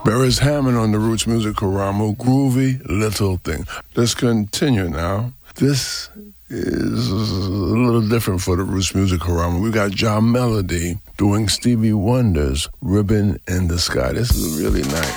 Beres Hammond on the Roots Music Karamu, Groovy Little Thing. Let's continue now. This is a little different for the Roots Music Karamu. We got John Melody doing Stevie Wonder's Ribbon in the Sky. This is really nice.